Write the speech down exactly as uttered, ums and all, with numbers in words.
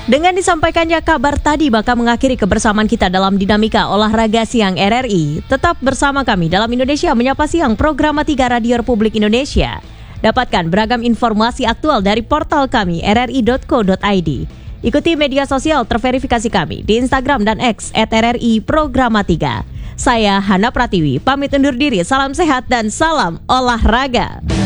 Dengan disampaikannya kabar tadi maka mengakhiri kebersamaan kita dalam Dinamika Olahraga Siang R R I. Tetap bersama kami dalam Indonesia Menyapa Siang, program tiga Radio Republik Indonesia. Dapatkan beragam informasi aktual dari portal kami r r i dot co dot i d. Ikuti media sosial terverifikasi kami di Instagram dan X et r r i programa tiga. Saya Hana Pratiwi, pamit undur diri, salam sehat dan salam olahraga.